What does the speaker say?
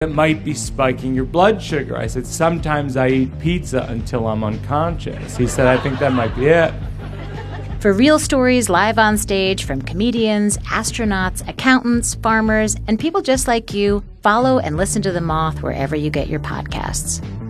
It might be spiking your blood sugar. I said, sometimes I eat pizza until I'm unconscious. He said, I think that might be it. For real stories live on stage from comedians, astronauts, accountants, farmers, and people just like you, follow and listen to The Moth wherever you get your podcasts.